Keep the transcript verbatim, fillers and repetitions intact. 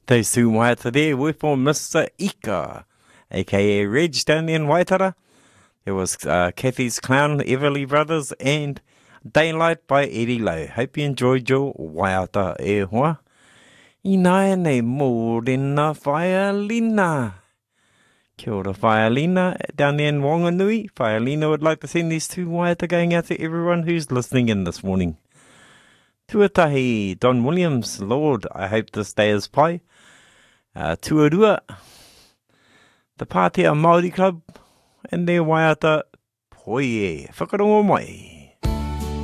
Those two waiata there were for Mister Ika, aka Reg down there in Waitara. There was uh, Kathy's Clown, Everly Brothers, and Daylight by Eddie Lowe. Hope you enjoyed your waiata e hoa. I nai nei mōrena Whaialina. Kia ora Whaialina down there in Whanganui. Whaialina would like to send these two waiata going out to everyone who's listening in this morning. Tuatahi, Don Williams, Lord, I hope this day is pai. Uh, Tuarua, the Pātea Māori Club, and their waiata, poie, whakarongo mai.